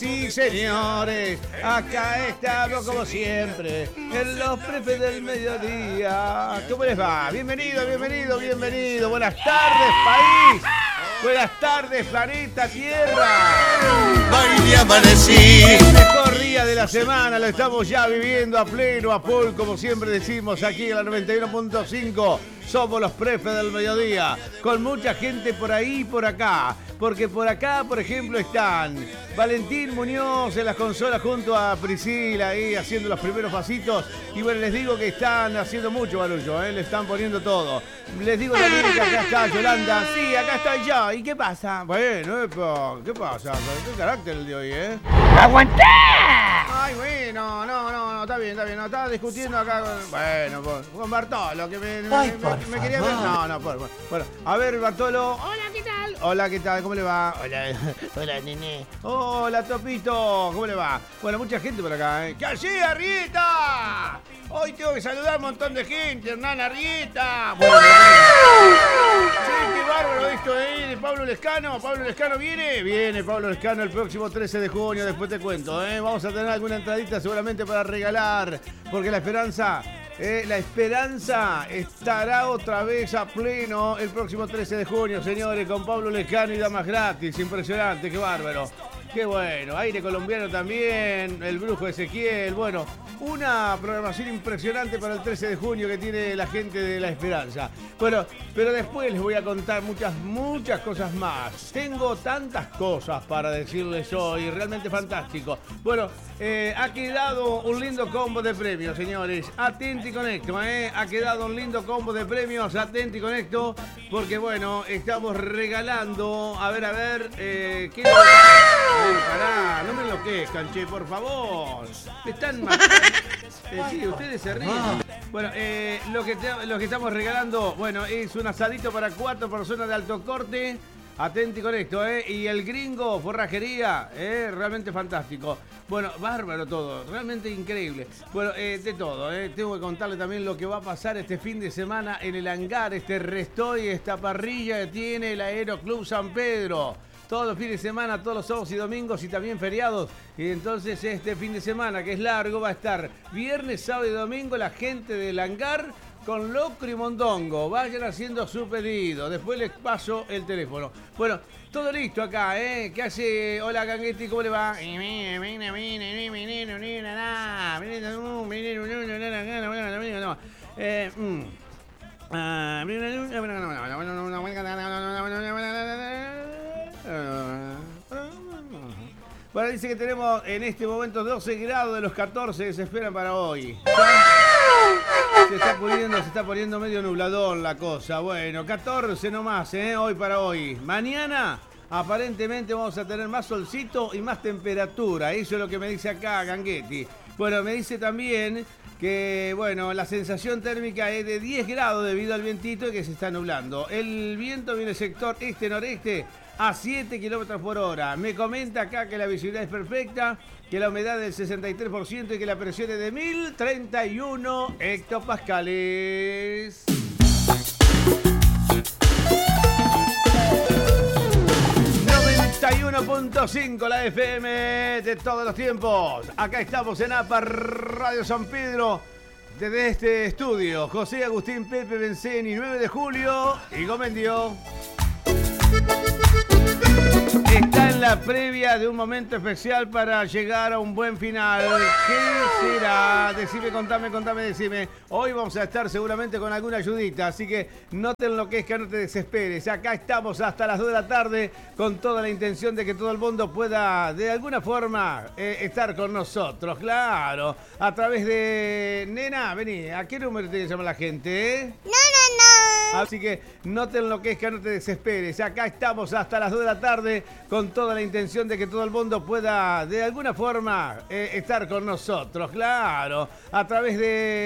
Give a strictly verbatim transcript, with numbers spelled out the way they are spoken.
sí, señores. Acá estamos como siempre, en los prefes del mediodía. ¿Cómo les va? Bienvenido, bienvenido, bienvenido. Buenas tardes, país. Buenas tardes, planeta Tierra. Baile amanecí. El mejor día de la semana lo estamos ya viviendo a pleno, a full, como siempre decimos aquí en la noventa y uno punto cinco. Somos los prefes del mediodía, con mucha gente por ahí y por acá. Porque por acá, por ejemplo, están Valentín Muñoz en las consolas junto a Priscila ahí haciendo los primeros pasitos. Y bueno, les digo que están haciendo mucho barullo, ¿eh? Le están poniendo todo. Les digo también que acá está Yolanda. Sí, acá estoy yo. ¿Y qué pasa? Bueno, epa, ¿qué pasa? ¿Qué carácter el de hoy, eh? ¡Aguantá! Ay, bueno, no, no, no, está bien, está bien. No, estaba discutiendo acá con... Bueno, con, con Bartolo, que me, me, Ay, me- por me quería ver... No, no, por, por- bueno. A ver, Bartolo. Hola, ¿qué tal? Hola, ¿qué tal? ¿Cómo le va? Hola, Hola, nene. hola, Topito. ¿Cómo le va? Bueno, mucha gente por acá, ¿eh? ¿Qué hacía, Arrieta? Hoy tengo que saludar a un montón de gente, Hernán Arrieta. Bueno, sí, qué bárbaro esto, ¿eh? De Pablo Lescano. ¿Pablo Lescano viene? Viene Pablo Lescano el próximo trece de junio, después te cuento, ¿eh? Vamos a tener alguna entradita seguramente para regalar, porque la esperanza... Eh, la esperanza estará otra vez a pleno el próximo trece de junio, señores, con Pablo Lescano y damas gratis. Impresionante, qué bárbaro. Qué bueno, aire colombiano también, el brujo Ezequiel. Bueno, una programación impresionante para el trece de junio que tiene la gente de La Esperanza. Bueno, pero después les voy a contar muchas, muchas cosas más. Tengo tantas cosas para decirles hoy, realmente fantástico. Bueno, eh, ha quedado un lindo combo de premios, señores. Atenti y conecto, ¿eh? Ha quedado un lindo combo de premios, atenti y conecto, porque bueno, estamos regalando, a ver, a ver, eh, ¿qué? Ay, pará, no me enloquezcan, che, por favor. Me están matando. Eh, sí, ustedes se ríen. Bueno, eh, lo, que te- lo que estamos regalando, bueno, es un asadito para cuatro personas de alto corte. Atenti con esto, ¿eh? Y el gringo, forrajería, ¿eh? Realmente fantástico. Bueno, bárbaro todo, realmente increíble. Bueno, eh, de todo, ¿eh? Tengo que contarle también lo que va a pasar este fin de semana en el hangar, este restoy, esta parrilla que tiene el Aeroclub San Pedro. Todos los fines de semana, todos los sábados y domingos y también feriados. Y entonces este fin de semana, que es largo, va a estar viernes, sábado y domingo la gente del hangar con locro y mondongo. Vayan haciendo su pedido. Después les paso el teléfono. Bueno, todo listo acá, ¿eh? ¿Qué hace? Hola, Ganguetti, ¿cómo le va? Eh, mm. Ah, Bueno, dice que tenemos en este momento doce grados de los catorce que se esperan para hoy. Se está poniendo, se está poniendo medio nubladón la cosa. Bueno, catorce nomás, ¿eh? Hoy para hoy. Mañana, aparentemente vamos a tener más solcito y más temperatura. Eso es lo que me dice acá Ganguetti. Bueno, me dice también que, bueno, la sensación térmica es de diez grados debido al vientito y que se está nublando. El viento viene del sector este-noreste a siete kilómetros por hora. Me comenta acá que la visibilidad es perfecta, que la humedad es del sesenta y tres por ciento y que la presión es de mil treinta y uno hectopascales. noventa y uno punto cinco la F M de todos los tiempos. Acá estamos en A P A Radio San Pedro. Desde este estudio, José Agustín Pepe Benceni, nueve de julio, y Gomendio. Está en la previa de un momento especial para llegar a un buen final. ¿Qué será? Decime, contame, contame, decime. Hoy vamos a estar seguramente con alguna ayudita, así que no te enloquezcas, no te desesperes. Acá estamos hasta las dos de la tarde con toda la intención de que todo el mundo pueda, de alguna forma, eh, estar con nosotros. Claro, a través de... Nena, vení, ¿a qué número te llama la gente? Eh? No, no, no. Así que no te enloquezcas, no te desesperes. Acá estamos hasta las dos de la tarde con toda la intención de que todo el mundo pueda, de alguna forma, eh, estar con nosotros. Claro, a través de...